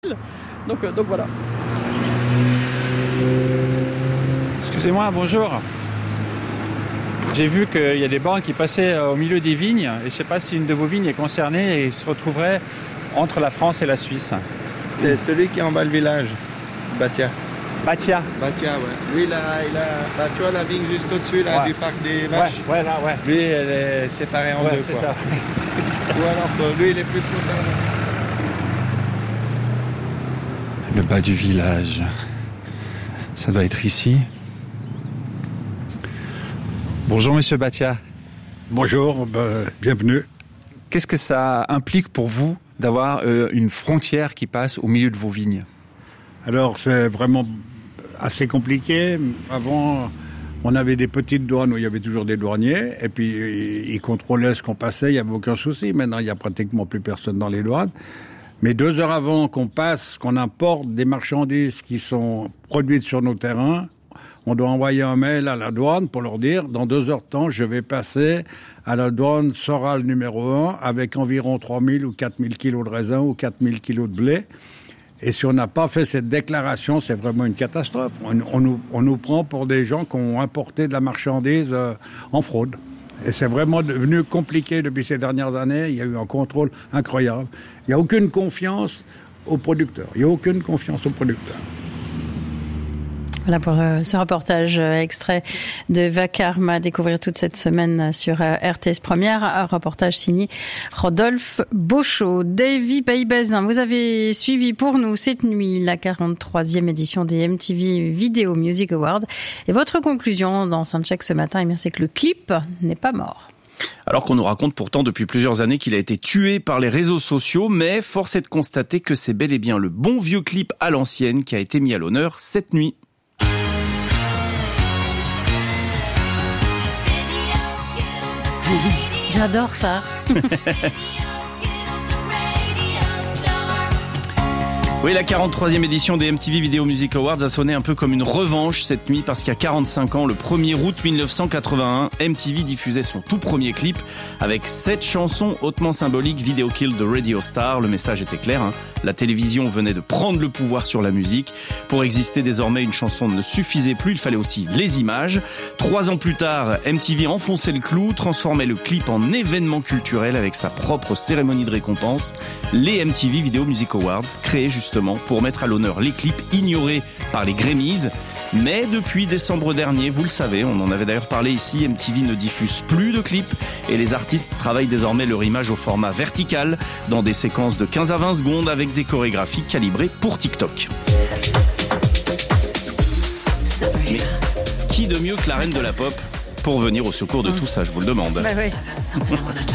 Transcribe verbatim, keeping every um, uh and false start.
Donc, euh, donc voilà. Excusez-moi, bonjour. J'ai vu qu'il y a des bornes qui passaient au milieu des vignes et je ne sais pas si une de vos vignes est concernée et se retrouverait entre la France et la Suisse. C'est celui qui est en bas le village, Batia. Batia. Batia, ouais. Lui, il a, il a, bah, tu vois la vigne juste au-dessus là, ouais. du parc des vaches. Ouais, ouais, là, ouais. Lui, elle est séparée en ouais, deux. C'est quoi. ça. Ou alors, lui, il est plus concerné. Le bas du village. Ça doit être ici. Bonjour Monsieur Batia. Bonjour, ben, bienvenue. Qu'est-ce que ça implique pour vous d'avoir euh, une frontière qui passe au milieu de vos vignes? Alors c'est vraiment assez compliqué. Avant, on avait des petites douanes où il y avait toujours des douaniers et puis ils contrôlaient ce qu'on passait, il n'y avait aucun souci. Maintenant, il n'y a pratiquement plus personne dans les douanes. Mais deux heures avant qu'on passe, qu'on importe des marchandises qui sont produites sur nos terrains, on doit envoyer un mail à la douane pour leur dire, dans deux heures de temps, je vais passer à la douane Soral numéro un avec environ trois mille ou quatre mille kilos de raisin ou quatre mille kilos de blé. Et si on n'a pas fait cette déclaration, c'est vraiment une catastrophe. On, on, nous, on nous prend pour des gens qui ont importé de la marchandise euh, en fraude. Et c'est vraiment devenu compliqué depuis ces dernières années. Il y a eu un contrôle incroyable. Il n'y a aucune confiance aux producteurs. Il n'y a aucune confiance aux producteurs. Voilà pour euh, ce reportage euh, extrait de Vacarme à découvrir toute cette semaine sur euh, R T S Première. Un reportage signé Rodolphe Beauchot. Davy Baybazin, vous avez suivi pour nous cette nuit la quarante-troisième édition des M T V Video Music Awards. Et votre conclusion dans Soundcheck ce matin, eh bien, c'est que le clip n'est pas mort. Alors qu'on nous raconte pourtant depuis plusieurs années qu'il a été tué par les réseaux sociaux, mais force est de constater que c'est bel et bien le bon vieux clip à l'ancienne qui a été mis à l'honneur cette nuit. J'adore ça. Oui, la quarante-troisième édition des M T V Video Music Awards a sonné un peu comme une revanche cette nuit parce qu'il y a quarante-cinq ans, le premier août mille neuf cent quatre-vingt-un, M T V diffusait son tout premier clip avec sept chansons hautement symboliques, Video Killed the Radio Star. Le message était clair, hein. La télévision venait de prendre le pouvoir sur la musique. Pour exister désormais, une chanson ne suffisait plus, il fallait aussi les images. Trois ans plus tard, M T V enfonçait le clou, transformait le clip en événement culturel avec sa propre cérémonie de récompense, les M T V Video Music Awards, créés justement pour mettre à l'honneur les clips ignorés par les Grammys. Mais depuis décembre dernier, vous le savez, on en avait d'ailleurs parlé ici, M T V ne diffuse plus de clips et les artistes travaillent désormais leur image au format vertical dans des séquences de quinze à vingt secondes avec des chorégraphies calibrées pour TikTok. Mais qui de mieux que la reine de la pop pour venir au secours de tout ça, je vous le demande. Bah oui.